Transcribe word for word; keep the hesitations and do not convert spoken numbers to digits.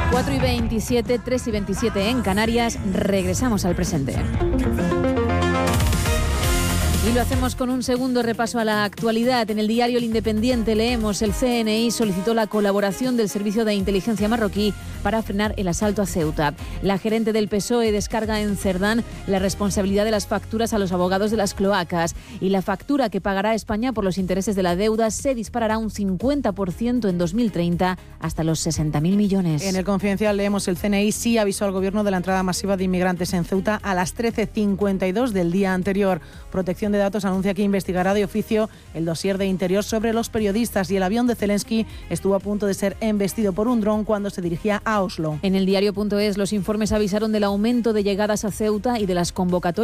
cuatro y veintisiete, tres y veintisiete en Canarias. Regresamos al presente. Y lo hacemos con un segundo repaso a la actualidad. En el diario El Independiente leemos: el C N I solicitó la colaboración del Servicio de Inteligencia marroquí para frenar el asalto a Ceuta. La gerente del P S O E descarga en Cerdán la responsabilidad de las facturas a los abogados de las cloacas, y la factura que pagará España por los intereses de la deuda se disparará un cincuenta por ciento en dos mil treinta hasta los sesenta mil millones. En el Confidencial leemos: el C N I sí avisó al gobierno de la entrada masiva de inmigrantes en Ceuta a las trece cincuenta y dos del día anterior. Protección de Datos anuncia que investigará de oficio el dossier de Interior sobre los periodistas, y el avión de Zelensky estuvo a punto de ser embestido por un dron cuando se dirigía a Oslo. En el diario punto es, los informes avisaron del aumento de llegadas a Ceuta y de las convocatorias